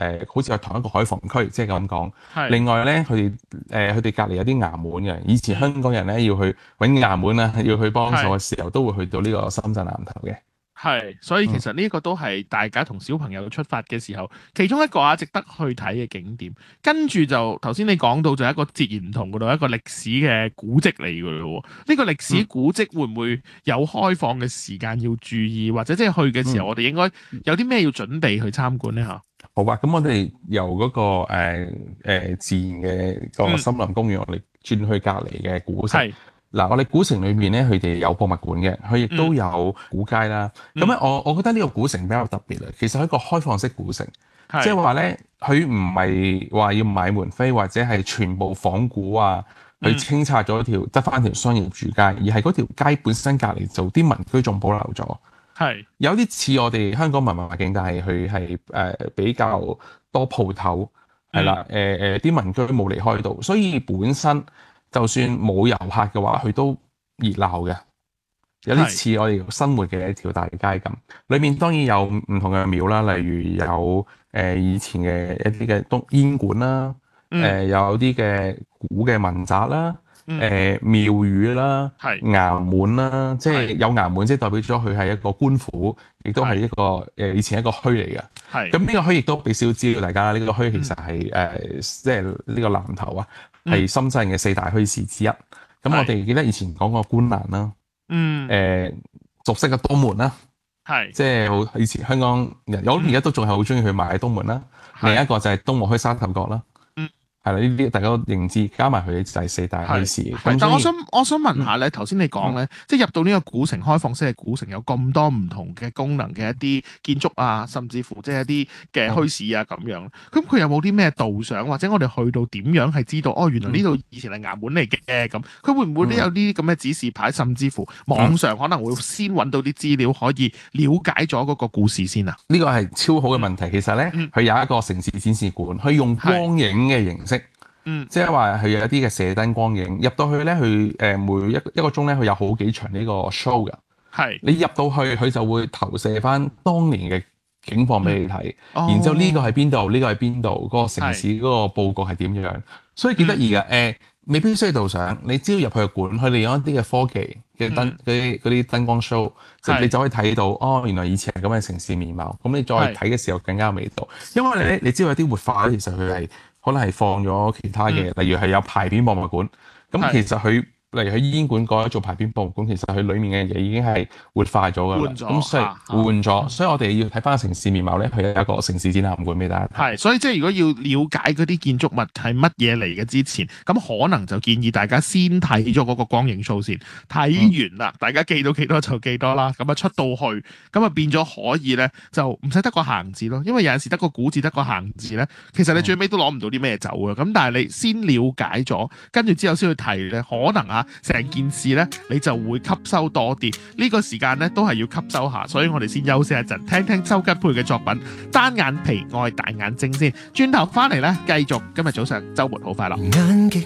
好似係同一個海防區，即係咁講。 係另外咧，佢哋隔離有啲衙門嘅。以前香港人咧要去揾衙門啦，要去幫手嘅時候，都會去到呢個深圳南頭嘅。 係，所以其實呢一個都係大家同小朋友出發嘅時候，其中一個值得去睇嘅景點。跟住就頭先你講到就係一個截然唔同嗰度，一個歷史嘅古蹟嚟㗎咯。呢個歷史古蹟會唔會有開放嘅時間要注意，或者即係去嘅時候，我哋應該有啲咩要準備去參觀呢？嚇？ 好啊，咁我哋由嗰個自然嘅個森林公園，我哋轉去隔離嘅古城。嗱，我哋古城裏面咧，佢哋有博物館嘅，佢亦都有古街啦。咁咧，我覺得呢個古城比較特別啊。其實係一個開放式古城，即係話咧，佢唔係話要買門飛或者係全部仿古啊，去清拆咗得翻條商業主街，而係嗰條街本身隔離就啲民居仲保留咗。有啲似我哋香港文化徑，但係佢係比較多鋪頭，係啦，啲民居冇離開到，所以本身就算冇遊客嘅話，佢都熱鬧嘅，有啲似我哋生活嘅一條大街咁。裏面當然有唔同嘅廟啦，例如有以前嘅一啲嘅煙館啦，有啲嘅古嘅民宅啦。廟宇啦，衙門啦，即係有衙門，即係代表咗佢係一個官府，亦都係一個以前一個墟嚟嘅。咁呢個墟亦都俾少資料大家，呢個墟其實係即係呢個南頭啊，係深圳嘅4大墟市之一。咁我哋記得以前講過觀瀾啦，熟悉嘅東門啦，即係好以前香港人，我而家都仲係好中意去買東門啦。另一個就係東和墟沙頭角啦。係啦，呢啲大家都認知，加埋佢就係4大墟市。 但我想問下咧，頭先你講咧，即係入到呢個古城開放式嘅古城，有咁多唔同嘅功能嘅一啲建築啊，甚至乎即係一啲嘅墟市啊咁樣。咁佢有冇啲咩導賞，或者我哋去到點樣係知道原來呢度以前係衙門嚟嘅咁？佢會唔會都有啲咁嘅指示牌，甚至乎網上可能會先揾到啲資料，可以了解咗嗰個故事先啊？ 呢個係超好嘅問題。其實咧，佢有一個城市展示館，佢用光影嘅形式。即係話佢有一啲嘅射燈光影，入到去咧，佢每一個鐘咧，佢有好幾場呢個 show 㗎。你入到去，佢就會投射翻當年嘅景況俾你睇，然之後呢個係邊度，呢個係邊度，嗰個城市嗰個佈局係點樣，所以幾得意㗎。未必需要導賞，你只要入去個館，佢哋有一啲嘅科技嘅燈，嗰啲燈光 show，即係你就可以睇到原來以前係咁嘅城市面貌。咁你再睇嘅時候更加有味道，因為你知道有啲活化咧，其實佢係。可能係放咗其他嘅，例如係有牌匾博物館。咁其實佢，例如喺煙館改咗做牌匾博物館，其實佢裡面嘅嘢已經係活化咗㗎啦。咁所以換咗，所以我哋要睇翻個城市面貌咧，佢有一個城市展覽館俾大家睇。 所以即係如果要了解嗰啲建築物係乜嘢嚟嘅之前，咁可能就建議大家先睇咗嗰個光影 show 先，睇完啦，大家記到幾多就幾多啦。咁啊出到去，咁啊變咗可以咧，就唔使得個行字咯。因為有陣時得個古字得個行字咧，其實你最尾都攞唔到啲咩走嘅。咁但係你先了解咗，跟住之後先去睇咧，可能成件事咧你就會吸收多啲。呢個時間咧都係要吸收下，所以我哋先休息一陣，聽聽周吉佩嘅作品《單眼皮愛大眼睛》先。轉頭翻嚟咧，繼續今日早上週末好快樂。